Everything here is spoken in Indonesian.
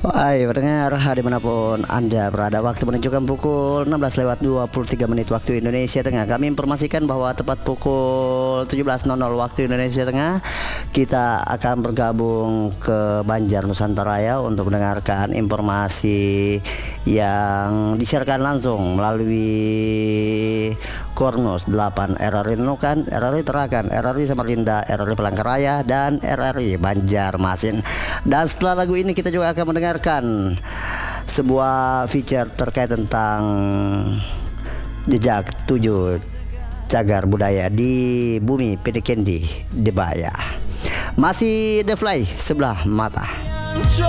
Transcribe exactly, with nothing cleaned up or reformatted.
Hai pendengar, dimanapun Anda berada, waktu menunjukkan pukul enam belas lewat dua puluh tiga menit waktu Indonesia Tengah. Kami informasikan bahwa tepat pukul tujuh belas waktu Indonesia Tengah kita akan bergabung ke Banjar Nusantara ya, untuk mendengarkan informasi yang disiarkan langsung melalui Kornos delapan R R I Nunukan, R R I Terakan, R R I Samarinda, R R I Palangkaraya, dan R R I Banjarmasin. Dan setelah lagu ini kita juga akan mendengarkan sebuah feature terkait tentang jejak tujuh cagar budaya di bumi P D Kendi Debaya. Masih The Fly sebelah mata.